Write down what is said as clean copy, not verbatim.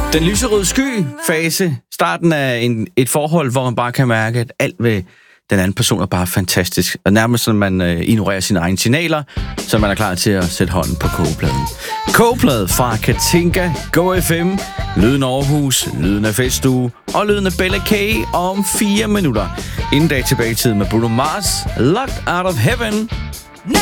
Den lyserøde sky-fase, starten af et forhold, hvor man bare kan mærke, at alt ved den anden person er bare fantastisk. Og nærmest som man ignorerer sine egne signaler, så man er klar til at sætte hånden på kogepladen. Kogeplade fra Katinka, Go FM, lyden af Aarhus, lyden af Feststue og lyden af Bella K om 4 minutter. Inden dag tilbage i tid med Bruno Mars, Locked Out of Heaven.